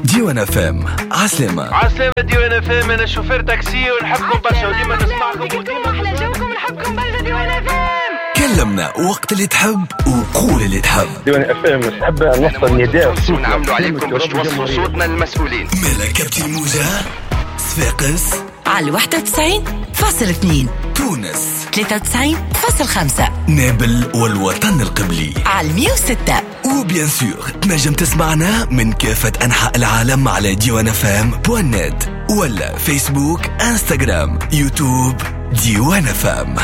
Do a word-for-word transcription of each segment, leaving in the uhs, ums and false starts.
ديوان اف ام عسلامة عسلامة ديوان اف ام. انا شوفير تاكسي ونحبكم برشا وديما نسمعكم وديما احلى جوكم ونحبكم برشا. ديوان اف ام كلمنا وقت اللي تحب وقول اللي تحب. ديوان اف ام نحب نوصل نداء ونعملوا عليكم باش توصلوا صوتنا للمسؤولين. مالا كابتن موجة صفاقس على واحد وتسعين فاصل اثنين، تونس ثلاثة وتسعين فاصل خمسة، نابل والوطن القبلي على مية وستة. وبيان سور تنجم تسمعنا من كافة أنحاء العالم على ديوان اف ام بوان نت ولا فيسبوك انستغرام يوتيوب ديوان اف ام.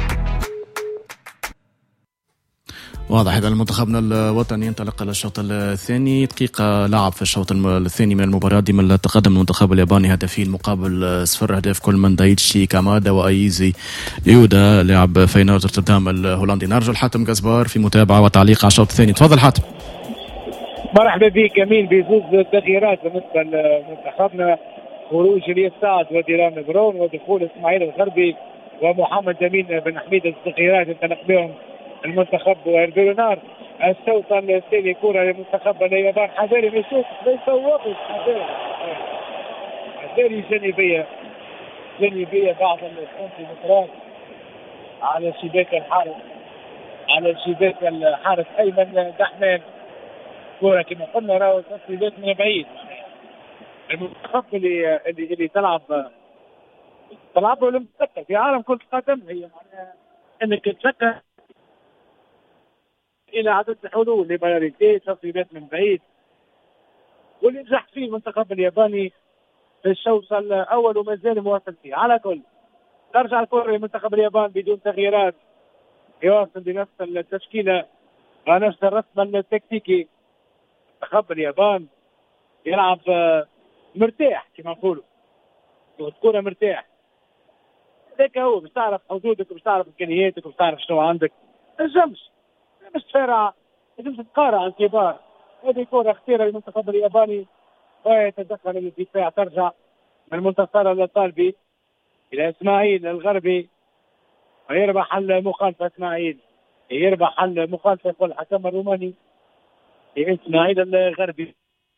واضح إذا منتخبنا الوطني ينطلق للشوط الثاني. دقيقة لعب في الشوط الثاني من المباراة. ديما التقدم المنتخب الياباني هدفين مقابل صفر. هدف كل من دايتشي كامادا وأيزي يودا لاعب فينورد روتردام الهولندي. نرجو حاتم قزبار في متابعة وتعليق على الشوط الثاني. تفضل حاتم. مرحبا بك امين. بزوز تغييرات بالنسبه لمنتخبنا، خروج الياس سعد وديران برون ودخول اسماعيل الغربي ومحمد امين بن حميد. التغييرات ينطلق بهم المنتخب وهربيرونار. الشوط الثاني كره لمنتخب اليابان. حذاري ما يشوف ما يصوتش. حذاري حذاري جانبيه جانبيه بعض السنتيمترات على شباك الحارس على شباك الحارس ايمن دحمان. كرة كما قلنا راهو تسديدات من بعيد. المنتخب اللي اللي اللي تلعب تلعب ولم تتذكر في عالم كرة القدم هي معناها انك تتذكر الى عدد الحلول لباريتي تسديدات من بعيد، واللي نجح فيه المنتخب الياباني في الشوط الاول وما زال مواصل فيه. على كل ترجع الكرة لمنتخب اليابان بدون تغييرات، يواصل بنفس التشكيلة ونفس الرسم التكتيكي. منتخب اليابان يلعب مرتاح كما نقولوا، تكون مرتاح. هذاك هو باش تعرف حدودك وباش تعرف امكانياتك وباش تعرف شنو عندك. ما تنجمش مش تفرع، لازم تتقارع عن الكبار. هذه كرة خطيرة للمنتخب الياباني ويتدخل الدفاع. ترجع من منتصر الطالبي الى اسماعيل الغربي ويربح المخالفة. اسماعيل يربح المخالفة يقول الحكم الروماني اسماعيل الغربي.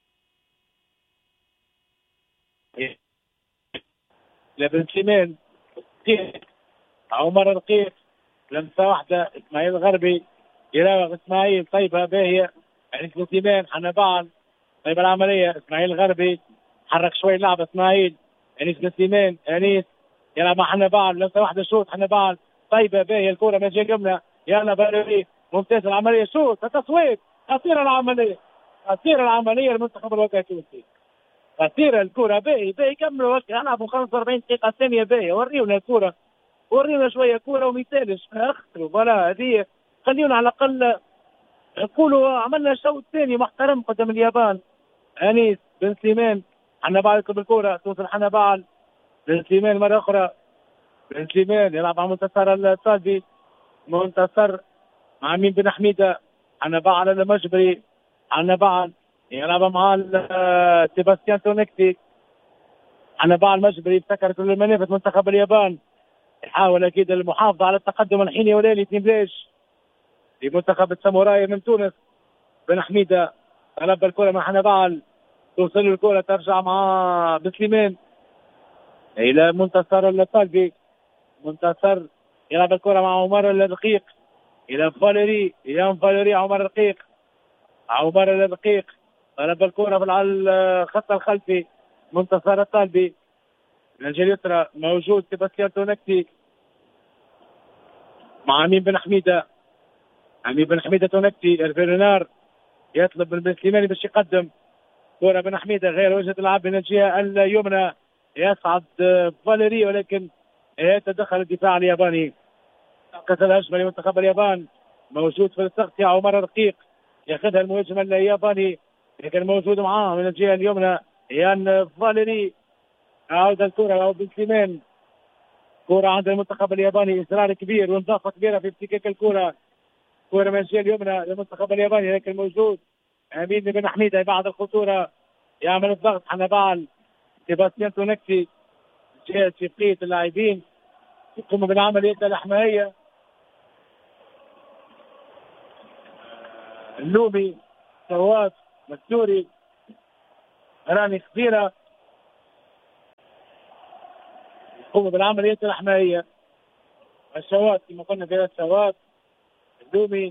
لابن سليمان عمر القيق لمسة واحدة. اسماعيل الغربي يراوغ اسماعيل. طيبة باهية يعني بن سليمان حنبال. طيبة العملية اسماعيل الغربي حرك شوي لعب اسماعيل. انيس بن سليمان انيس يلعب مع حنبال. لمسة واحدة شوط حنبال. طيبة باهية الكرة ما جاي قمنا. يلا بالوري ممتاز العملية. شوط تصويت. خطيرة العملية خطيرة العملية المنتخب الوطني التونسي. خطيرة الكرة باهي باهي. كملوا يلعبوا خمسة وأربعين دقيقة ثانية باهي. وريونا الكرة وريونا شوية كرة ومثالش اختروا ولا هذه. خليونا على الأقل نقولوا عملنا شوط ثاني محترم قدام اليابان. أنيس بن سليمان حنبال يطلب الكرة توصل حنبال. بن سليمان مرة أخرى. بن سليمان يلعب مع منتصر الطالبي. منتصر مع مين بن حميدة. حنبال على المجبري. حنبال يلعب مع سيباستيان تونكتي. حنبال المجبري ابتكر كل المنافذ منتخب اليابان. يحاول أكيد المحافظة على التقدم الحيني وليلي تيمبلاش لمنتخب الساموراي من تونس. بن حميدة طلب الكرة مع حنبال. توصل الكرة ترجع مع بسليمان إلى منتصر الطالبي. منتصر يلعب الكرة مع عمر الدقيق إلى فاليري. يام فاليري عمر الدقيق. عمر الدقيق طلب الكرة في الخط الخلفي. منتصر الطالبي من الجهة اليسرى موجود سيباستيان تونكتي مع أمين بن حميدة. أمين بن حميدة تونكتي. الفيرنار يطلب من بن سليماني باش يقدم كرة. بن حميدة غير وجهة العاب من الجهة اليمنى. يصعد فاليري ولكن يتدخل الدفاع الياباني. قتل الهجمة لمنتخب اليابان. موجود في التغطية عمر الرقيق ياخذها المهاجم الياباني لكن موجود معاه من الجهة اليمنى يان فاليري. عود الكرة أو بن سليمان. كرة عند المنتخب الياباني. إصرار كبير ونظافة كبيرة في ابتكاك الكرة. كرة من الجهة اليمنى للمنتخب الياباني لكن موجود أمين بن حميدة بعد الخطورة يعمل الضغط. حنبال سيباستيان تونكتي جهة شقية اللاعبين يقوم بالعمليات الإحمائية. النوبي سواد مستوري راني كبيرة يقوموا بالعمليات الحمائية. الشواط كما قلنا ثلاث شواط الدومي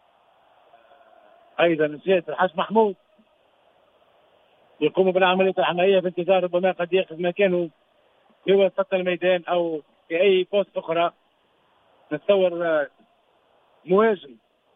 أيضا زيادة الحاج محمود يقوموا بالعمليات الحمائية في انتظار ربما قد يأخذ مكانه في وسط الميدان أو في أي بوست أخرى. نتصور مهاجم.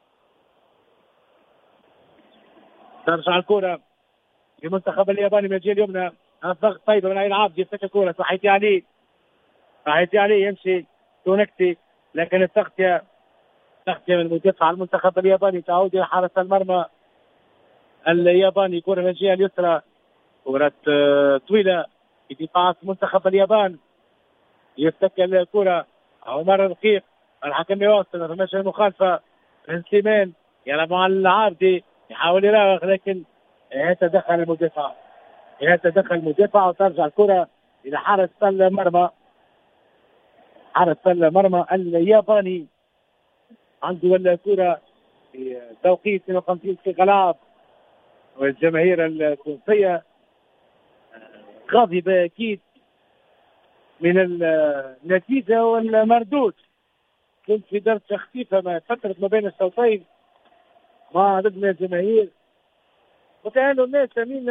ترجع الكرة للمنتخب الياباني من الجهة اليمنى. الضغط طيب من العاب يفتك الكرة صحيتي عليه صحيتي عليه يمشي تونكتي لكن التغطية تغطية من المدافع المنتخب الياباني تعود إلى حارس المرمى الياباني. كرة من الجهة اليسرى كرة طويلة في دفاع منتخب اليابان يفتك الكرة عمر رقيق الحكم يواصل رمش المخالفة من سليمان يلعب مع العابدي يحاول يراوغ لكن يتدخل المدافع يتدخل المدافع وترجع الكرة إلى حارس المرمى. حارس المرمى الياباني عنده الكرة في توقيت اثنين وخمسين دقيقة لعب والجماهير التونسية غاضبة أكيد من النتيجة والمردود. كنت في درجة خفيفة ما فترة ما بين الشوطين مع عدد من الجماهير وكانوا الناس مين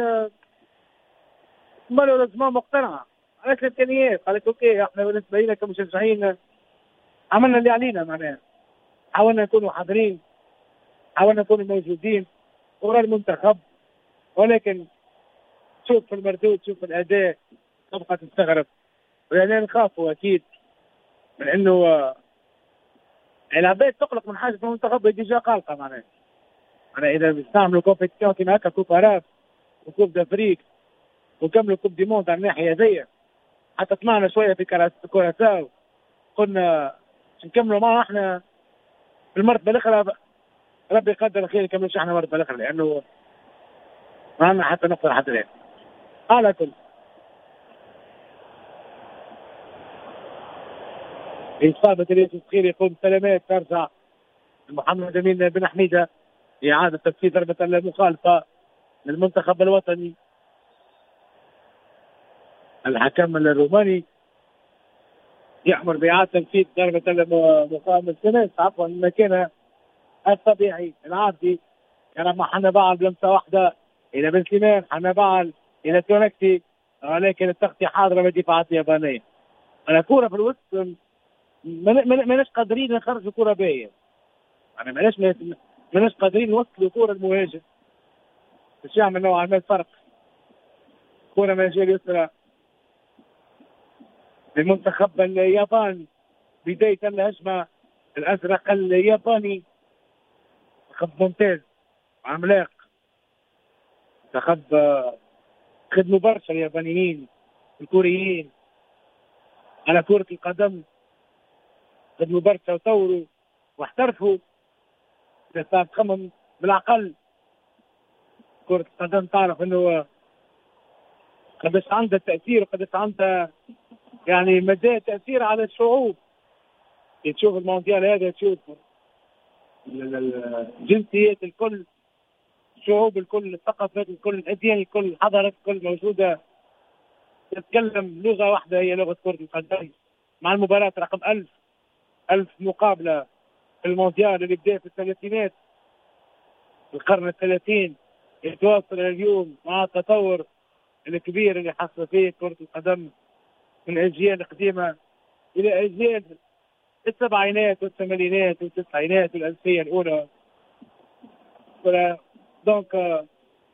مالوا لازمة مقتنعة على الامكانيات. قالت اوكي احنا بالنسبة لنا كمشجعين عملنا اللي علينا معناها حاولنا نكونوا حاضرين حاولنا نكونوا موجودين وراء المنتخب ولكن شوف المردود شوف الأداء تبقى تستغرب. يعني نخافوا أكيد من إنه العباد تقلق من حاجة المنتخب ديجا قلقة معناها. أنا إذا بيستعملوا كومبيتيشن كيما هكا كوب عراف وكوب دافريك وكملوا كوب دي موند على الناحية هذيا حتى طمعنا شوية في كوراساو قلنا نكملوا معها احنا في المرتبة الأخرى ربي يقدر الخير نكملوش احنا المرتبة الأخرى لأنه ما عندنا حتى نقطة لحد الآن. على كل إصابة اليوسف خير يقوم سلامات ترجع محمد أمين بن حميدة لإعادة تنفيذ ضربة المخالفة للمنتخب الوطني. الحكم الروماني يأمر بإعادة تنفيذ ضربة المخالفة عفوا المكان الطبيعي العادي. كان مع حنبال بلمسة واحدة إلى بن سليمان حنبال إلى تونكتي ولكن التغطية حاضرة من الدفاعات اليابانية. أنا كورة في الوسط ماناش قادرين نخرجوا كورة باهية. أنا ماناش ماناش قادرين نوصلوا كورة المهاجم باش يعمل نوعا ما الفرق. كورة من الجهة اليسرى للمنتخب اليابان. بداية الهجمة الأزرق الياباني منتخب ممتاز عملاق منتخب خدموا برشا اليابانيين الكوريين على كرة القدم خدموا برشا وطوروا واحترفوا. إذا صار تخمم بالعقل كرة القدم تعرف إنه قداش عندها تأثير وقداش عندها يعني مدى تأثير على الشعوب. تشوف المونديال هذا تشوف الجنسيات الكل الشعوب الكل الثقافات الكل الأديان الكل الحضارات الكل موجودة تتكلم لغة واحدة هي لغة كرة القدم. مع المباراة رقم ألف ألف مقابلة في المونديال اللي بدأ في الثلاثينات القرن الثلاثين يتواصل اليوم مع التطور الكبير اللي حصل فيه كرة القدم من أجيال قديمة إلى أجيال السبعينات والثمانينات والتسعينات والألفية الأولى. دونك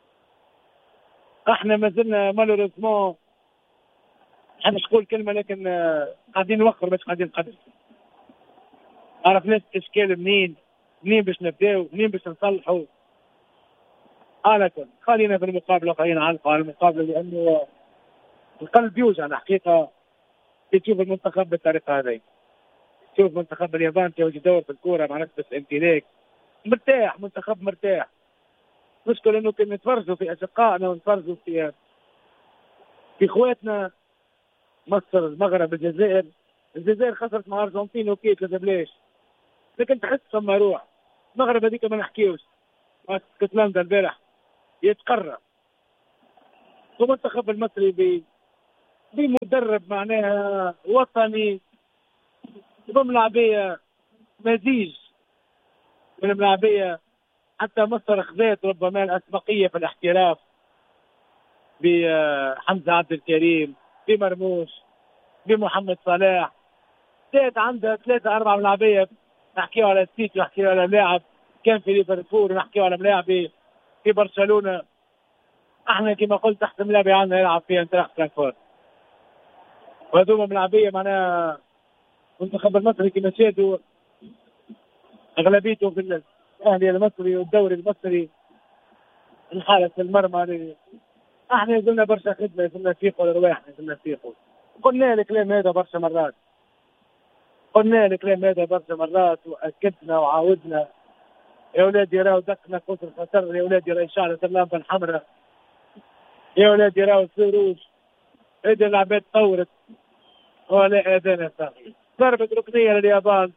احنا ما زلنا مالوريزمون مش نقول كلمة لكن قاعدين نوخر مش قاعدين نقدم. عرفناش الاشكال منين منين باش نبداو منين باش نصلحوا. على كل خلينا في المقابلة خلينا نعلقوا على المقابلة لأنه القلب يوجع الحقيقة تشوف المنتخب بالطريقة هذه. تشوف منتخب اليابان توجه دور في الكورة مع نفس الامتلاك مرتاح منتخب مرتاح. مشكلة انه كنا نتفرجوا في اشقائنا ونتفرجوا في في اخواتنا مصر المغرب الجزائر. الجزائر خسرت مع ارجنتين اوكي كذا بلاش لكن تحس ثم روح. المغرب هذيك ما نحكيوش اسكتلندا البارح يتقرر والمنتخب المصري بمدرب معناها وطني بملاعبية مزيج من الملاعبية. حتى مصر خذت ربما الأسبقية في الاحتراف بحمزة عبد الكريم، بمرموش، بمحمد صلاح. زاد عندها ثلاثة أربعة ملاعبية، نحكيو على السيتي ونحكيو على لاعب كان في ليفربول ونحكيو على ملاعب في برشلونة. احنا كما قلت تحت ملاعبية عندنا يلعب فيها انتراخت فرانكفورت، وهذوما ملاعبية معناها المنتخب المصري كما شاهدوا اغلبيته في الاهلي المصري والدوري المصري. الحارس المرمى احنا يزلنا برشا خدمه، يزلنا فيقوا الارواح، يزلنا فيقوا. قلنا الكلام هذا برشا مرات، قلنا الكلام هذا برشا مرات واكدنا وعاودنا. يا ولادي راهو دقنا قوس الخطر، يا ولادي راهي شعلت اللمبه الحمراء، يا ولادي راهو السروج. هذه العباد طورت ولا اذان صاحي. ضربه ركنيه لليابان،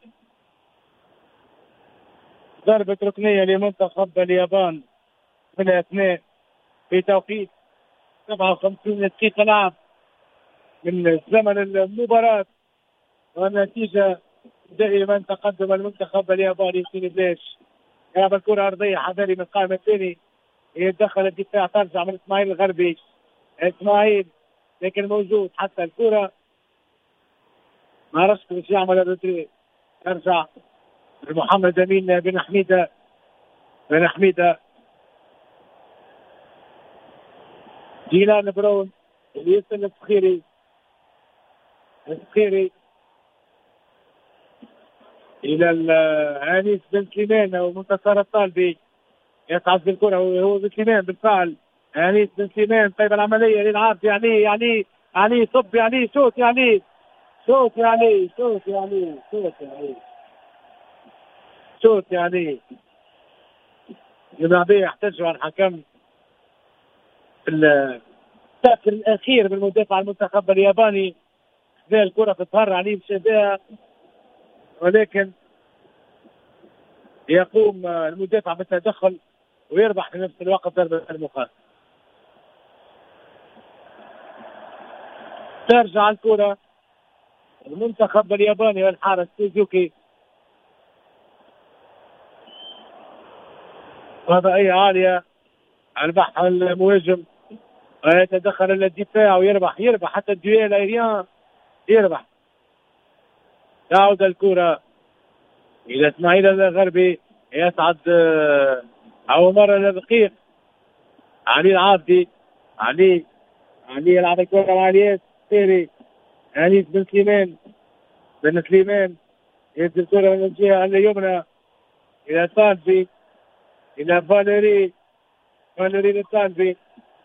ضربة ركنية لمنتخب اليابان من أثناء في توقيت سبعة وخمسين دقيقة لعب من زمن المباراة، والنتيجة دائما تقدم المنتخب الياباني في نبلاش. يلعب الكرة أرضية حذري من القائم الثاني، يتدخل الدفاع، ترجع من إسماعيل الغربي. إسماعيل لكن موجود حتى الكرة ما عرفش باش يعمل الريتري، ترجع محمد امين بن حميده بن حميده جيلان براون اللي يسال السخيري السخيري الى انيس بن سليمان ومنتصر الطالبي. يصعد بالكره هو بن سليمان بالفعل. انيس بن سليمان طيب العمليه للعاب يعني يعني يعني صب يعني شوت يعني شوت يعني شوت يعني شوت يعني شوت يعني الملاعبية يحتاجوا على الحكم في التأثير الأخير من مدافع المنتخب الياباني. زي الكرة تظهر عليه بشدها، ولكن يقوم المدافع بالتدخل ويربح في نفس الوقت ضربة المقاس. ترجع الكرة المنتخب الياباني والحارس سوزوكي. وضعية عالية على البحث عن المهاجم ويتدخل الدفاع ويربح يربح حتى الدويل ايريان يربح. تعود الكرة إلى إسماعيل الغربي، يصعد عمر الرقيق. علي العابدي علي علي يلعب الكرة مع الياس سيري. انيس بن سليمان بن سليمان ينزل الكرة من الجهة اليمنى إلى طالبي إلى فاليري فاليري للطالبي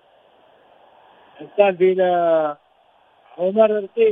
الطالبي إلى عمر الرقيق.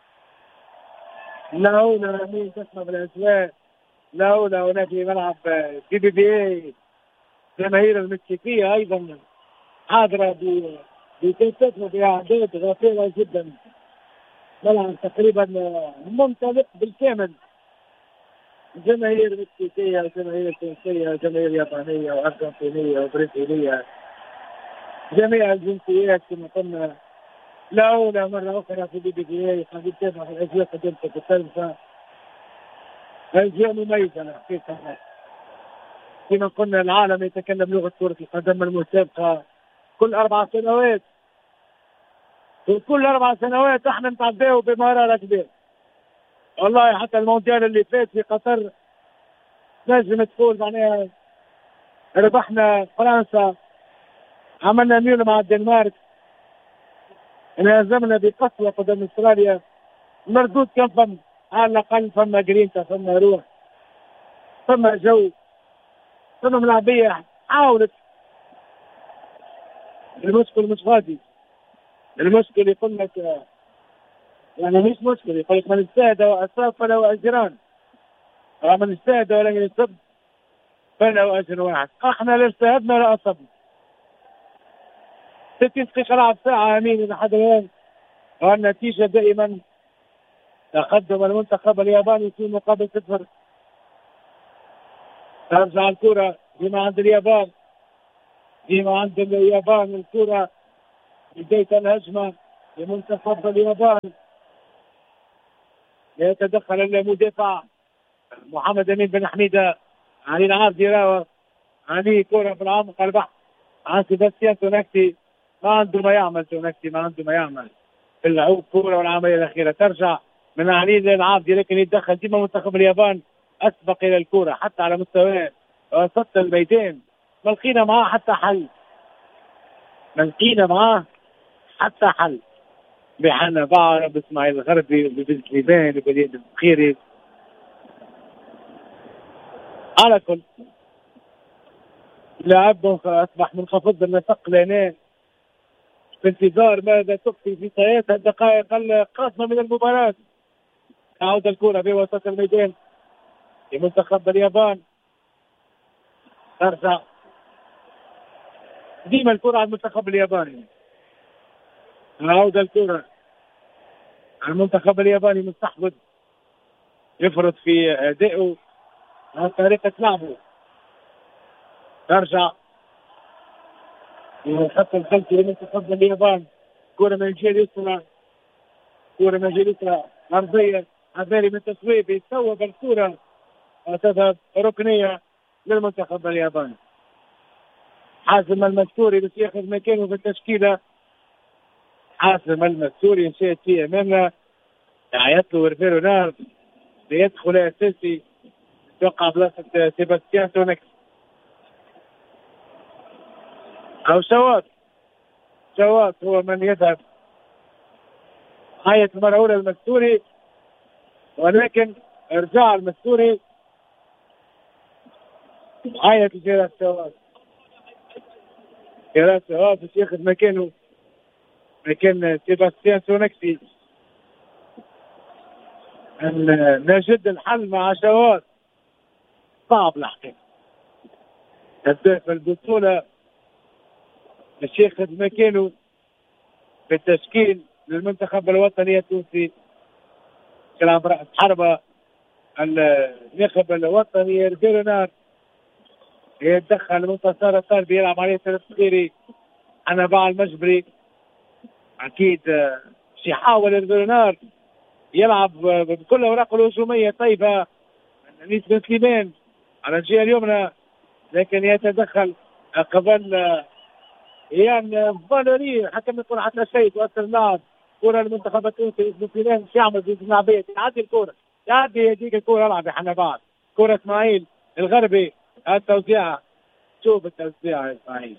لا هنا مين تسمع بالأسواق، لا هنا هناك في ملعب بي بي بي اي. جماهير المكسيكية أيضا حاضرة بتنسيق بأعداد غفيرة جدا. ملعب تقريبا ممتلئ بالكامل، جماهير مكسيكية، جماهير تونسية، جماهير يابانية وأرجنتينية وبرازيلية، جميع الجنسيات كما قلنا. لا أولى مرة أخرى في بي بي بي اي قد يتابع في الأجواء قدمت بالتلفزة. أجواء مميزة حقيقة. كما قلنا العالم يتكلم لغة كرة القدم المسابقة كل أربع سنوات، وكل أربع سنوات احنا نتعداو بمهارة كبيرة. والله حتى المونديال اللي فات في قطر نجم تقول معناها ربحنا فرنسا، عملنا ميول مع الدنمارك، انهزمنا بقسوة قدام استراليا. مردود كان فم على الأقل فما جرينتا، فما روح، فما جو، فما ملاعبية حاولت. المشكل مش غادي، المشكل يقول لك يعني مش مشكل، يقول لك من اجتهد وأصاب فله أجران، ومن اجتهد ولم يصب فله أجر واحد. احنا لا اجتهدنا ولا أصبنا. ستين دقيقة لعب ساعة أمين لحد الآن، والنتيجة دائما تقدم المنتخب الياباني في مقابل صفر. ترجع الكرة ديما عند اليابان، ديما عند اليابان الكرة بداية الهجمة لمنتخب اليابان. يتدخل المدافع محمد أمين بن حميدة. علي العابد يراوغ عليه كرة في العمق البحث عن سيباستيان تونكتي. ما عنده ما يعمل تونكتي، ما عنده ما يعمل في العوب كرة. والعملية الأخيرة ترجع من علي العابد، لكن يتدخل ديما منتخب اليابان أسبق إلى الكرة حتى على مستوى وسط الميدان. ما لقينا معاه حتى حل، ما لقينا معاه حتى حل. بحنا بعرة بإسماعيل الغربي وببن سليمان وبليد البخيري. على كل لاعبهم أصبح منخفض النسق لنا في انتظار ماذا تخفي في ثلاث الدقائق القادمة من المباراة. تعود الكرة بوسط الميدان لمنتخب اليابان. ترجع ديما الكرة على المنتخب الياباني. تعود الكرة على المنتخب الياباني مستحوذ، يفرض في أدائه على طريقة لعبه. ترجع الخط الخلفي لمنتخب اليابان. كرة من الجهة اليسرى، كرة من الجهة اليسرى أرضية عبالي من تصويب يتصوب الكرة وتذهب ركنية للمنتخب الياباني. حازم المستوري بس ياخذ مكانه في التشكيلة. حازم المستوري مشيت فيه أمامنا، يعيط له ريفيرو نار ليدخل أساسي توقع بلاصة سيباستيان تونكس أو شواط. شواط هو من يذهب. عيط المرة الأولى المستوري، ولكن ارجع المستوري عيط لجيرات شواط. جيرات شواط باش ياخذ مكانه مكان سيباستيان تونكسي. نجد الحل مع شواط صعب الحقيقة. هداف البطولة باش ياخذ مكانه في التشكيل للمنتخب الوطني التونسي. يلعب رأس حربة الناخب الوطني ريفيرو نار. يتدخل منتصر الطالبي يلعب عليه ثلاث صغيري أنا باع المجبري. أكيد باش يحاول ريفيرو نار يلعب بكل أوراقه الهجومية طيبة. أنيس بن سليمان على الجهة اليمنى، لكن يتدخل قبل يعني فالوري حكم يقول حتى شيء تؤثر اللاعب. كرة المنتخب التونسي بن سليمان مش يعمل زي اللاعبية، تعدي الكرة تعدي هذيك الكرة العب يا حنا بعد. كرة إسماعيل الغربي التوزيع، شوف التوزيع يا إسماعيل.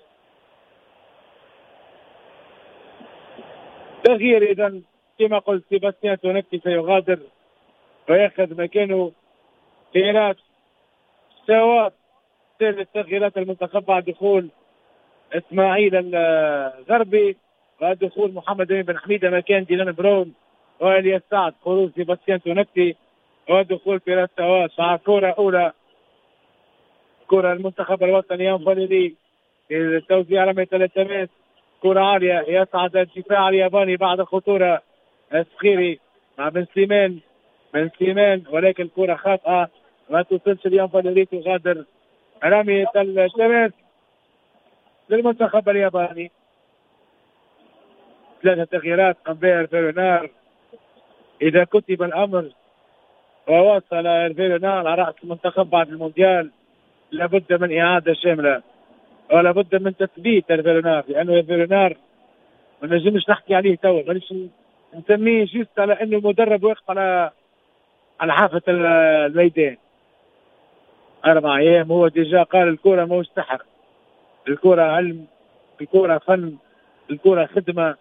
تغيير إذا كما قلت سيباستيان تونكسي سيغادر ويأخذ مكانه خيارات شواط. ثالث تغييرات المنتخب بعد دخول إسماعيل الغربي ودخول محمد أمين بن حميدة مكان ديلان براون وإلياس سعد. خروج سيباستيان تونكسي ودخول فراس شواط مع كرة أولى. كرة المنتخب الوطني ينفرد التوزيع رمية التماس. كرة عالية يصعد الدفاع الياباني بعد الخطورة. السخيري مع بن سليمان بن سليمان ولكن الكرة خاطئة ما توصلش لينفرد. تغادر رمية التماس للمنتخب الياباني. ثلاثة تغييرات قام بها ريفيرو نار. إذا كتب الأمر ووصل ريفيرو نار على رأس المنتخب بعد المونديال لابد من إعادة شاملة ولا بد من تثبيت ريفيرو نار، لأنه ريفيرو نار ما نجمش نحكي عليه توا، مانيش نسميه جيست على أنه مدرب واقف على على حافة الميدان. أربع أيام هو ديجا قال الكرة موش سحر، الكرة علم، الكرة فن، الكرة خدمة،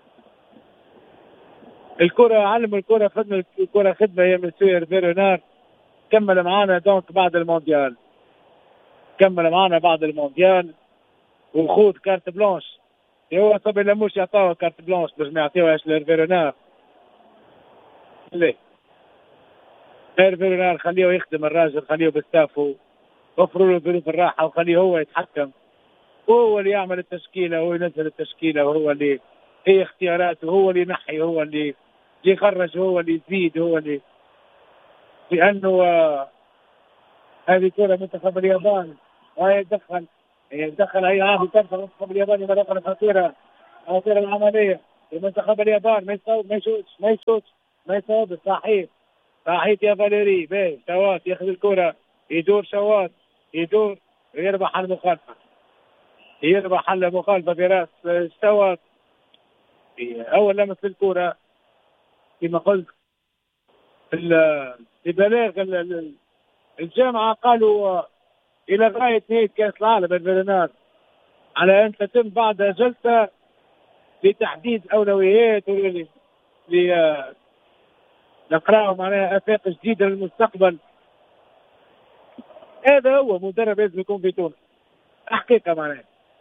الكرة علم، الكرة خدمة، الكرة خدمة يا مسيو ريفيرو نار. كمل معانا دونك بعد المونديال، كمل معانا بعد المونديال وخوض كارت بلانش. هو صبي لموش يعطوه كارت بلانش باش ما يعطيوهاش لريفيرو نار. ليه؟ ريفيرو نار خليه يخدم الراجل، خليه بستافه، وفروا له ظروف الراحة وخليه هو يتحكم، وهو اللي يعمل التشكيلة وهو ينزل التشكيلة وهو اللي هي اختياراته، هو اللي ينحي، هو اللي يخرج، هو اللي يزيد، هو اللي لأنه آه هذه كرة منتخب اليابان وهي يدخل يدخل أي عام تنفع منتخب الياباني مداخل خطيرة خطيرة العملية المنتخب اليابان. ما يصوب ما يشوتش ما يشوتش ما يصوب. صحيح صحيح يا فاليري. باهي شوات ياخذ الكرة يدور شوات يدور يربح المخالفة يربح المخالفة براس شوات. أول لمس الكرة كما قلت في بلاغ الجامعة قالوا إلى غاية نهاية كأس العالم الفيرنار على أن تتم بعد جلسة لتحديد أولويات لنقرأ معناها آفاق جديدة للمستقبل. هذا هو مدرب لازم يكون في تونس حقيقة. معناها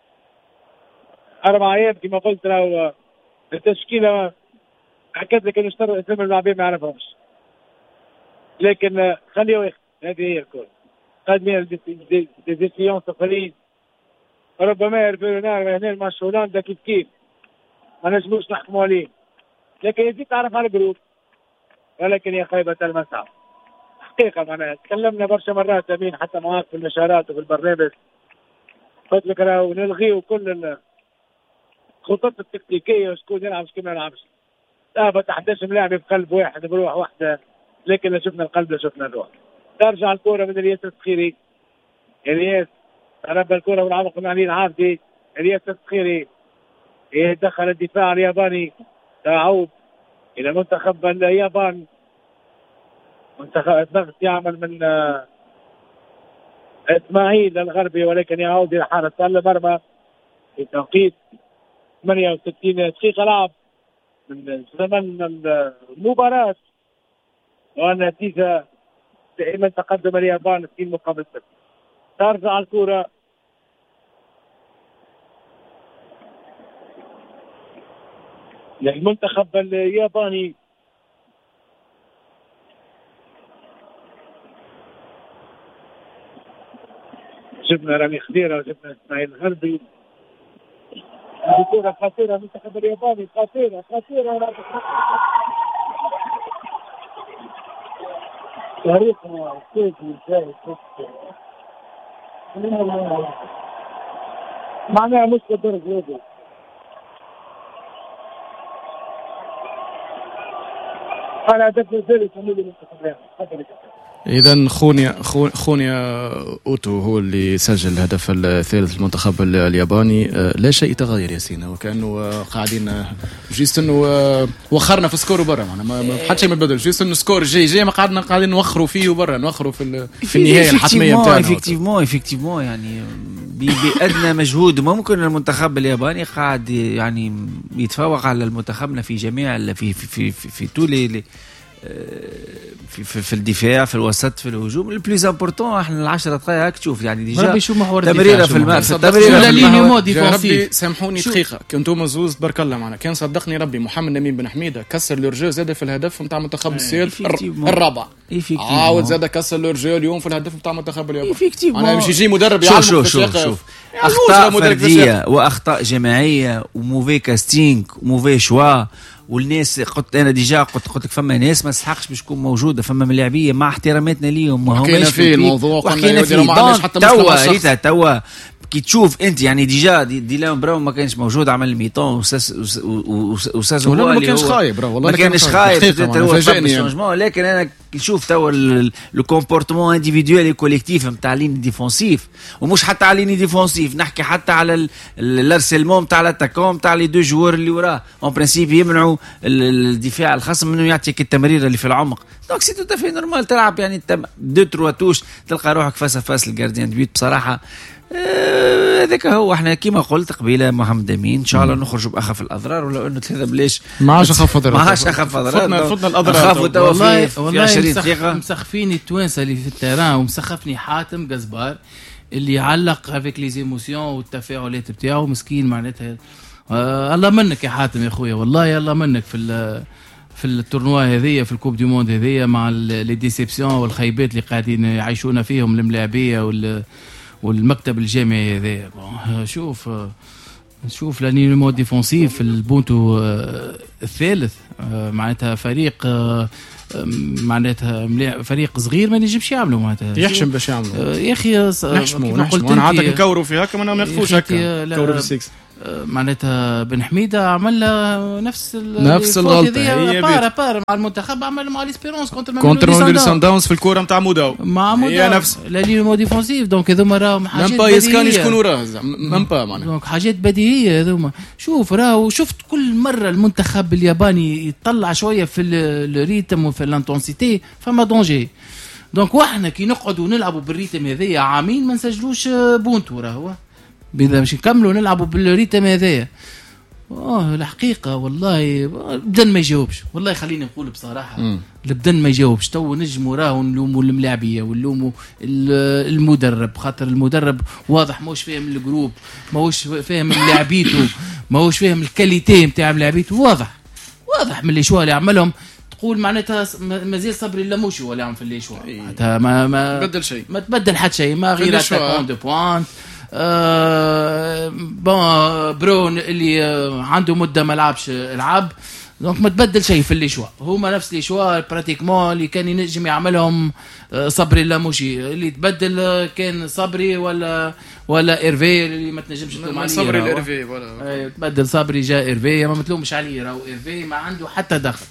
أربع أيام كما قلت له التشكيلة أكد لك أن اشترط اسم اللاعبين ما يعرفهمش لكن خليه ياخذ. هذه هي الكل قادمين ديزيسيون صفرين. ربما الفيرنار هنا مع هولندا كيف كيف ما نجموش نحكموا عليه لكن يزيد تعرف على الجروب ولكن يا خيبة المسعى حقيقة. معناها تكلمنا برشا مرات أمين حتى معاك في النشارات وفي البرنامج قلت لك راهو نلغيو كل الخطط التكتيكية وشكون يلعب وشكون ما يلعبش. لا ما تحداش ملاعب بقلب واحد بروح واحدة لكن لا شفنا القلب لا شفنا الروح. ترجع الكرة من الياس السخيري. الياس رب الكرة والعمق من علي العابدي. الياس السخيري يدخل الدفاع الياباني تعود إلى منتخب اليابان. منتخب الضغط يعمل من إسماعيل الغربي ولكن يعود إلى حارس المرمى في توقيت ثمانية وستين دقيقة لعب من زمن المباراة والنتيجة دائما تقدم اليابان اثنين مقابل صفر. ترجع الكرة للمنتخب الياباني. شفنا رامي خديرة وشفنا اسماعيل الغربي. هذه كرة خطيرة المنتخب الياباني خطيرة خطيرة. تاريخنا كيفي ازاي معناها مش بالدرجة هذه. أنا هدف ذلك سميلي المنتخب الياباني. إذا خونيا خونيا أوتو هو اللي سجل الهدف الثالث للمنتخب الياباني. لا شيء تغير ياسين وكأنه قاعدين جيست إنه وخرنا في سكور برا معنا ما حد شيء ما بدل جيست إنه سكور جاي جاي ما قعدنا قاعدين نوخروا فيه وبرا نوخروا في في النهاية الحتمية بتاعنا. إفكتيفمون إفكتيفمون يعني بأدنى مجهود ممكن المنتخب الياباني قاعد يعني يتفوق على المنتخبنا في جميع في في في في, في طول في, في في الدفاع في الوسط في الهجوم. البليز امبورطون احنا العشرة دقائق تشوف يعني ديجا ربي شو محور تمريره في الماء في التمريره في الماء. ربي سامحوني دقيقه كنتم مزوز تبارك الله معنا كان صدقني ربي محمد نميم بن حميده كسر لورجو زاد في الهدف نتاع منتخب السيد الرابع عاود زاد كسر لورجو اليوم في الهدف نتاع منتخب اليابان. انا مش يجي مدرب يعلم شوف شوف شوف اخطاء فرديه واخطاء جماعيه وموفي كاستينغ وموفي شوا والناس قلت انا ديجا قلت قلت لك فما ناس ما تستحقش باش تكون موجوده فما ملاعبيه مع احتراماتنا ليهم ما هماش في الموضوع وحكينا فيه حتى توا ريتا توا كي تشوف انت يعني ديجا دي, دي لام براون ما كانش موجود عمل الميطون وساس هو ما كانش خايب والله ما كانش خايب هو الشونجمون. لكن انا نشوف توا لو كومبورتمون انديفيدوال كوليكتيف نتاع لين ديفونسيف ومش حتى على لين ديفونسيف نحكي حتى على الارسلمون نتاع الاتاكون نتاع لي دو جوار اللي وراه اون برينسيپ يمنعوا الدفاع الخصم انه يعطيك التمريره اللي في العمق. دونك سي تو تافي نورمال تلعب يعني دو تروا توش تلقى روحك فاس فاس الجارديان بيوت. بصراحه هذاك هو احنا كيما قلت قبيله محمد امين ان شاء الله نخرجوا باخف الاضرار ولو انه ثلاثه بلاش ما عادش اخف اضرار ما عادش اخف اضرار فضنا الاضرار خافوا توا في, في عشرين دقيقه. مسخفيني التوانسه اللي في التيران ومسخفني حاتم قزبار اللي يعلق افيك لي زيموسيون والتفاعلات بتاعه مسكين معناتها. آه الله منك يا حاتم يا خويا والله الله منك في في التورنوا هذية في الكوب دي موند هذية مع لي ديسيبسيون والخيبات اللي قاعدين يعيشونا فيهم الملاعبيه وال والمكتب الجامعي هذا. شوف شوف لانيمو ديفونسيف البونتو الثالث معناتها فريق معناتها فريق صغير ما ينجمش يعملوا معناتها يحشم باش يعملوا يا اخي نحشموا نحشموا انا عادك نكوروا في هكا ما نخفوش هكا كوروا في السكس معناتها بن حميده عمل نفس نفس الغلطه هي بارا بارا مع المنتخب، عمل مع ليسبيرونس كونتر كونتر سان داونز في الكوره نتاع موداو مع موداو هي نفس لا لينو ديفونسيف. دونك هذوما راهم حاجات بديهيه، مام با يسكان شكون وراه مام با معناها دونك حاجات بديهيه هذوما. شوف راهو شفت كل مره المنتخب الياباني يطلع شويه في الريتم وفي الانتونسيتي فما دونجي. دونك واحنا كي نقعدوا نلعبوا بالريتم هذايا عامين ما نسجلوش بونتو راهو بإذا باش نكملوا نلعبوا بالريتم هذايا. اه الحقيقه والله بدن ما يجاوبش، والله خليني نقول بصراحه البدن ما يجاوبش. تو نجموا راهو نلوموا الملاعبيه ونلوموا المدرب، خاطر المدرب واضح ماهوش فاهم الجروب، ماهوش فاهم لاعبيته، ماهوش فاهم الكاليتي نتاع لاعبيته. واضح واضح من اللي شو اللي عملهم تقول معناتها مازال صبري اللاموشي ولا عم في اللي شو معناتها ما ما تبدل شيء، ما تبدل حتى شيء، ما غير اتاكون دو بوانت. آه بون برون اللي آه عنده مده ما لعبش العاب، دونك ما تبدل شيء في اللي شوا. هما نفس اللي شوا براتيكمون اللي كان ينجم يعملهم آه صبري اللاموشي. اللي تبدل آه كان صبري ولا ولا ايرفي اللي ما تنجمش تلوم عليه. صبري الايرفي ولا آه تبدل صبري جاء ايرفي ما تلومش عليه، راهو ايرفي ما عنده حتى دخل.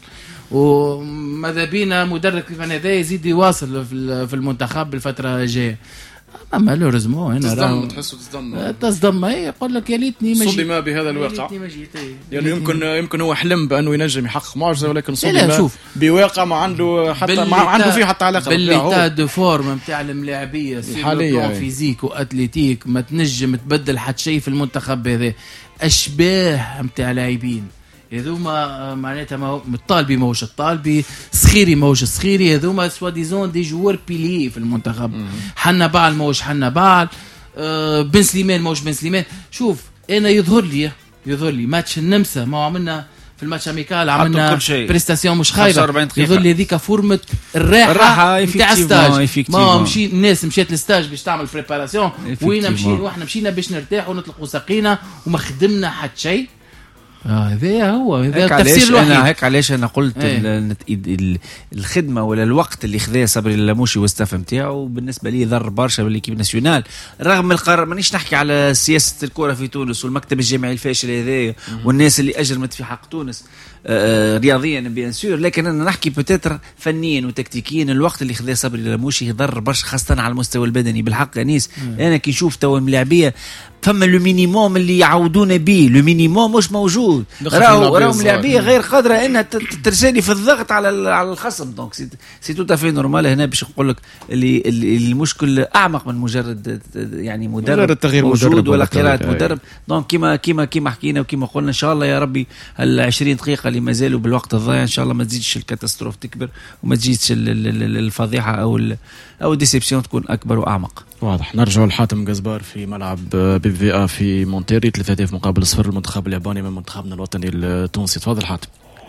وماذا بينا مدرب كيف هذا يزيد يواصل في المنتخب بالفتره الجايه. اما لورزمون هنا تصدم، تحسوا تصدم تصدم هي يقول لك يا ليتني ما صدم بهذا الواقع. يعني يمكن يمكن هو حلم بانه ينجم يحقق معجزه، ولكن صدم بواقع ما عنده حتى ما عنده فيه حتى علاقه باللي دو فورم نتاع الملاعبيه الحاليه فيزيك واتليتيك. ما تنجم تبدل حتى شيء في المنتخب هذا. اشباه نتاع لاعبين هذوما معناتها ما الطالبي ماهوش الطالبي، صخيري ماهوش صخيري، هذوما سوا ديزون دي جوار بيلي في المنتخب. حنا بعل ماهوش حنا بعل، آه بن سليمان ماهوش بن سليمان. شوف انا يظهر لي يظهر لي ماتش النمسا ما عملنا في الماتش اميكال عملنا بريستاسيون مش خايبه، يظهر لي هذيك فورمه الراحه نتاع ستاج. ما مشي الناس مشيت للستاج باش تعمل بريباراسيون، وين مشينا واحنا مشينا باش نرتاح ونطلقوا ساقينا وما خدمنا حتى شيء. هذا هو هذا التفسير الوحيد. انا هيك علاش انا قلت ايه. الخدمه ولا الوقت اللي خذاه صبري اللاموشي والستاف نتاعو بالنسبه لي ضر برشا بالليكيب ناسيونال، رغم القرار. مانيش نحكي على سياسه الكره في تونس والمكتب الجامعي الفاشل هذا والناس اللي اجرمت في حق تونس آه رياضيا بيان سور، لكن انا نحكي بوتيتر فنيا وتكتيكيا. الوقت اللي خذاه صبري اللاموشي ضر برشا خاصه على المستوى البدني. بالحق انيس انا كي نشوف تو الملاعبيه فما لو مينيموم اللي يعودون به، لو مينيموم مش موجود. راهو راهو ملاعبيه غير قادره انها ترسالي في الضغط على على الخصم. دونك سي تو تافي نورمال. هنا باش نقول لك اللي المشكل اعمق من مجرد يعني مدرب موجود ولا قراءه مدرب. دونك كيما كيما كيما حكينا وكيما قلنا ان شاء الله يا ربي هال عشرين دقيقه اللي مازالوا بالوقت الضايع ان شاء الله ما تزيدش الكاتاستروف تكبر وما تزيدش الفضيحه او او الديسيبسيون تكون اكبر واعمق. واضح. نرجع لحاتم قزبار في ملعب بي في ا في مونتيري، ثلاثة أهداف مقابل صفر المنتخب الياباني من منتخبنا الوطني التونسي. تفضل حاتم.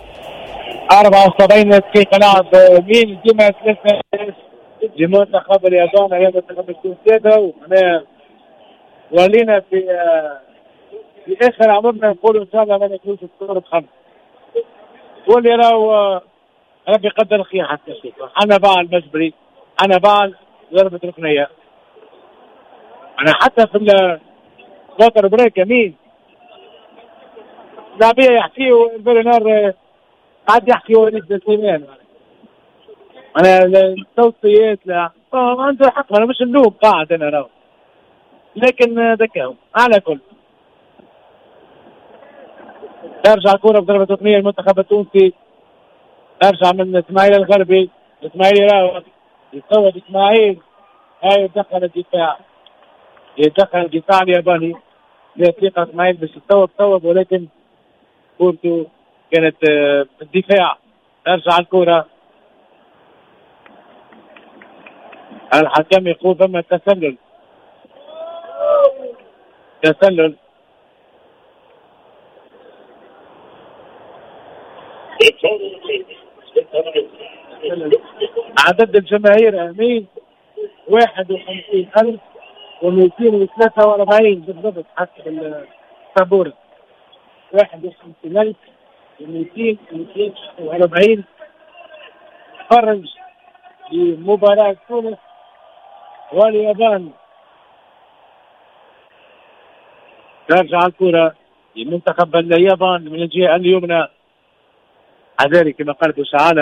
أربعة وسبعين دقيقة لعب مين جمع ثلاثة لمنتخب اليابان هي منتخب التونسي. وحنا ولينا في في آخر عمرنا نقول إن شاء الله ما نكونش في الدور بخمسة. واللي راهو ربي يقدر الخير حتى شيء. أنا بعل مجبري، أنا بعل ضربة ركنية. أنا حتى في الوتر بريك يمين لاعبية يحكيوا البرنار قاعد يحكي وليد بن سليمان. أنا التوصيات لا عنده حق، أنا مش نلوم قاعد أنا راهو، لكن ذكاهم على كل. ترجع الكرة بضربة ركنية المنتخب التونسي، ترجع من إسماعيل الغربي. إسماعيل راهو يصوب إسماعيل، هاي يدخل الدفاع يدخل الدفاع الياباني. لا ثقة إسماعيل باش يصوب صوب، ولكن كورته كانت في الدفاع. ترجع الكرة، الحكم يقول ثم تسلل تسلل عدد الجماهير امين واحد وخمسين ألف ومئتين وثلاثة وأربعين بالضبط حسب السابورة. واحد وخمسين ألف ومئتين وأربعين فرج لمباراة تونس واليابان. ترجع الكرة منتخب اليابان من الجهه اليمنى عذاري كما قال بوسعاده